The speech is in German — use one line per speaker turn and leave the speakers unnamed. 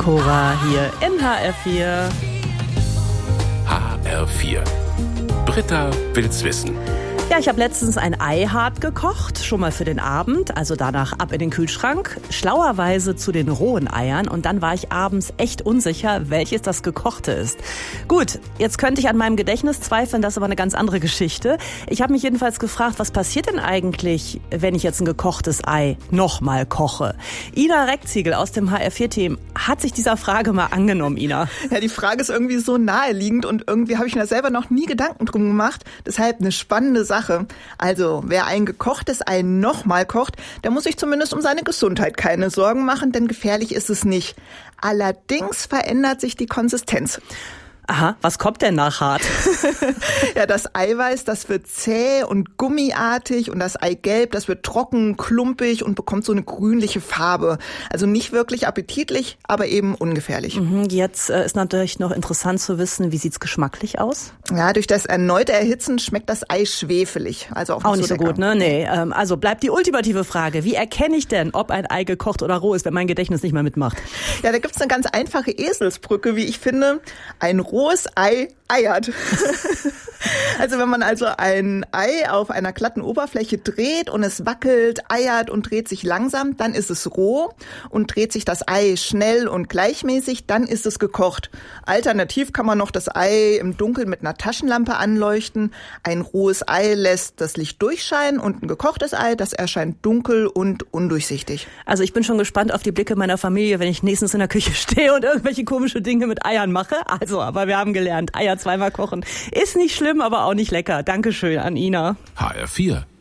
Cora hier in HR4.
HR4. Britta will's wissen.
Ja, ich habe letztens ein Ei hart gekocht, schon mal für den Abend, also danach ab in den Kühlschrank, schlauerweise zu den rohen Eiern und dann war ich abends echt unsicher, welches das gekochte ist. Gut, jetzt könnte ich an meinem Gedächtnis zweifeln, das ist aber eine ganz andere Geschichte. Ich habe mich jedenfalls gefragt, was passiert denn eigentlich, wenn ich jetzt ein gekochtes Ei nochmal koche? Ina Reckziegel aus dem HR4-Team hat sich dieser Frage mal angenommen, Ina.
Ja, die Frage ist irgendwie so naheliegend und irgendwie habe ich mir da selber noch nie Gedanken drum gemacht, deshalb eine spannende Sache. Also, wer ein gekochtes Ei nochmal kocht, der muss sich zumindest um seine Gesundheit keine Sorgen machen, denn gefährlich ist es nicht. Allerdings verändert sich die Konsistenz.
Aha, was kommt denn nach hart?
Ja, das Eiweiß, das wird zäh und gummiartig und das Eigelb, das wird trocken, klumpig und bekommt so eine grünliche Farbe. Also nicht wirklich appetitlich, aber eben ungefährlich.
Jetzt ist natürlich noch interessant zu wissen, wie sieht's geschmacklich aus?
Ja, durch das erneute Erhitzen schmeckt das Ei schwefelig. Also auch
nicht so gut, ne? Nee, also bleibt die ultimative Frage. Wie erkenne ich denn, ob ein Ei gekocht oder roh ist, wenn mein Gedächtnis nicht mehr mitmacht?
Ja, da gibt's eine ganz einfache Eselsbrücke, wie ich finde. Ein rohes Ei eiert. Also wenn man also ein Ei auf einer glatten Oberfläche dreht und es wackelt, eiert und dreht sich langsam, dann ist es roh, und dreht sich das Ei schnell und gleichmäßig, dann ist es gekocht. Alternativ kann man noch das Ei im Dunkeln mit einer Taschenlampe anleuchten. Ein rohes Ei lässt das Licht durchscheinen und ein gekochtes Ei, das erscheint dunkel und undurchsichtig.
Also ich bin schon gespannt auf die Blicke meiner Familie, wenn ich nächstens in der Küche stehe und irgendwelche komische Dinge mit Eiern mache. Also, aber wir haben gelernt, Eier zweimal kochen ist nicht schlimm, aber auch nicht lecker. Dankeschön an Ina.
HR4.